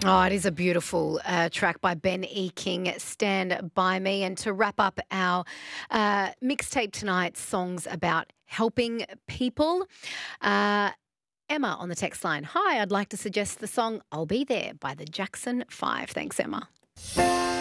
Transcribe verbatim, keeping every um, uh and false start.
Oh, it is a beautiful uh, track by Ben E. King, Stand By Me. And to wrap up our uh, mixtape tonight, songs about helping people. Uh, Emma on the text line. Hi, I'd like to suggest the song I'll Be There by the Jackson Five. Thanks, Emma.